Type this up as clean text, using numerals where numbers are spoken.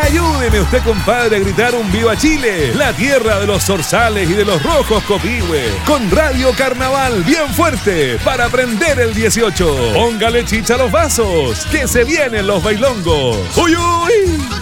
Ayúdeme usted, compadre, a gritar un viva Chile, la tierra de los zorzales y de los rojos copihue, con Radio Carnaval bien fuerte para prender el 18. Póngale chicha a los vasos, que se vienen los bailongos. ¡Uy, uy!